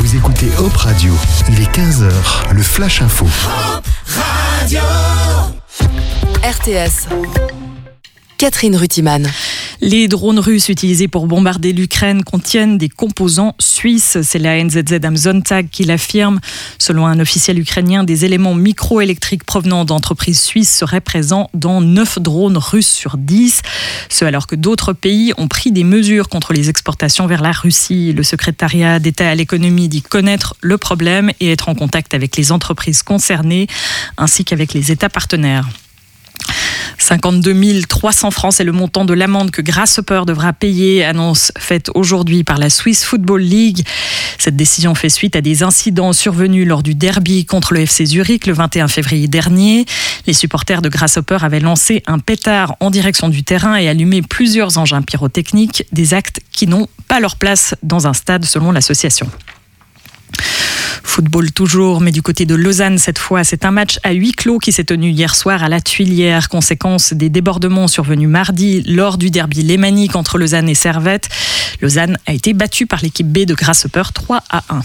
Vous écoutez Hop Radio. Il est 15h, le Flash Info. Hop Radio. RTS. Catherine Rutiman. Les drones russes utilisés pour bombarder l'Ukraine contiennent des composants suisses. C'est la NZZ am Sonntag qui l'affirme. Selon un officiel ukrainien, des éléments microélectriques provenant d'entreprises suisses seraient présents dans 9 drones russes sur 10. Ce alors que d'autres pays ont pris des mesures contre les exportations vers la Russie. Le secrétariat d'État à l'économie dit connaître le problème et être en contact avec les entreprises concernées ainsi qu'avec les États partenaires. 52 300 francs, c'est le montant de l'amende que Grasshopper devra payer, annonce faite aujourd'hui par la Swiss Football League. Cette décision fait suite à des incidents survenus lors du derby contre le FC Zurich le 21 février dernier. Les supporters de Grasshopper avaient lancé un pétard en direction du terrain et allumé plusieurs engins pyrotechniques, des actes qui n'ont pas leur place dans un stade selon l'association. Football toujours, mais du côté de Lausanne cette fois. C'est un match à huis clos qui s'est tenu hier soir à la Tuilière, conséquence des débordements survenus mardi lors du derby lémanique entre Lausanne et Servette. Lausanne a été battue par l'équipe B de Grasshopper 3-1.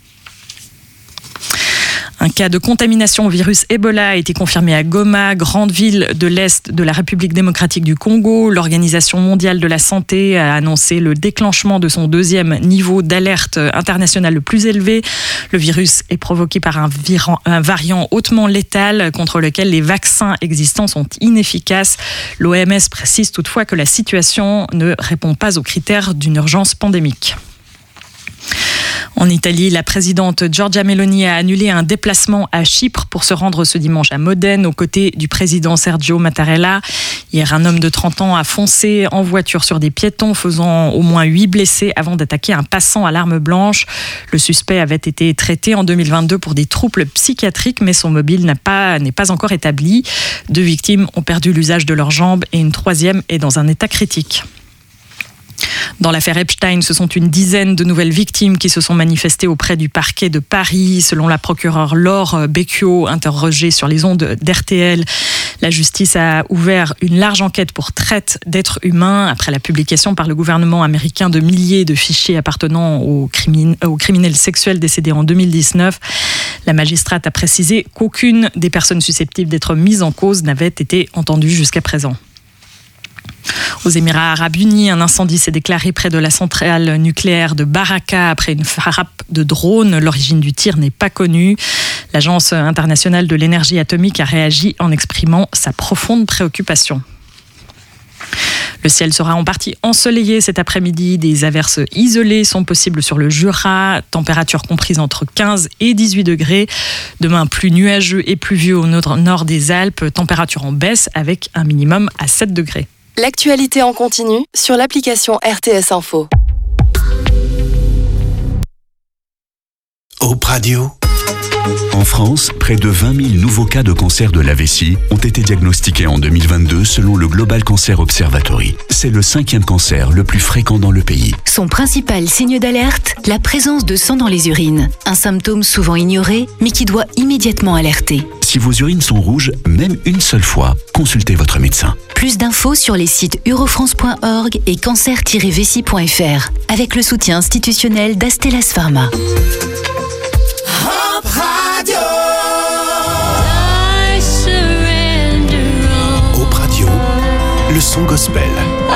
Un cas de contamination au virus Ebola a été confirmé à Goma, grande ville de l'Est de la République démocratique du Congo. L'Organisation mondiale de la santé a annoncé le déclenchement de son 2e niveau d'alerte internationale le plus élevé. Le virus est provoqué par un variant hautement létal contre lequel les vaccins existants sont inefficaces. L'OMS précise toutefois que la situation ne répond pas aux critères d'une urgence pandémique. En Italie, la présidente Giorgia Meloni a annulé un déplacement à Chypre pour se rendre ce dimanche à Modène aux côtés du président Sergio Mattarella. Hier, un homme de 30 ans a foncé en voiture sur des piétons, faisant au moins 8 blessés avant d'attaquer un passant à l'arme blanche. Le suspect avait été traité en 2022 pour des troubles psychiatriques, mais son mobile n'est pas encore établi. 2 victimes ont perdu l'usage de leurs jambes et une 3e est dans un état critique. Dans l'affaire Epstein, ce sont une dizaine de nouvelles victimes qui se sont manifestées auprès du parquet de Paris. Selon la procureure Laure Becchio, interrogée sur les ondes d'RTL, la justice a ouvert une large enquête pour traite d'êtres humains après la publication par le gouvernement américain de milliers de fichiers appartenant aux criminels sexuels décédés en 2019. La magistrate a précisé qu'aucune des personnes susceptibles d'être mises en cause n'avait été entendue jusqu'à présent. Aux Émirats arabes unis, un incendie s'est déclaré près de la centrale nucléaire de Baraka après une frappe de drone. L'origine du tir n'est pas connue. L'Agence internationale de l'énergie atomique a réagi en exprimant sa profonde préoccupation. Le ciel sera en partie ensoleillé cet après-midi. Des averses isolées sont possibles sur le Jura. Température comprise entre 15 et 18 degrés. Demain, plus nuageux et pluvieux au nord des Alpes. Température en baisse avec un minimum à 7 degrés. L'actualité en continu sur l'application RTS Info. Hop Radio. En France, près de 20 000 nouveaux cas de cancer de la vessie ont été diagnostiqués en 2022 selon le Global Cancer Observatory. C'est le 5e cancer le plus fréquent dans le pays. Son principal signe d'alerte, la présence de sang dans les urines. Un symptôme souvent ignoré, mais qui doit immédiatement alerter. Si vos urines sont rouges, même une seule fois, consultez votre médecin. Plus d'infos sur les sites eurofrance.org et cancer-vessie.fr avec le soutien institutionnel d'Astellas Pharma. Hop Radio. Hop Radio, le son gospel.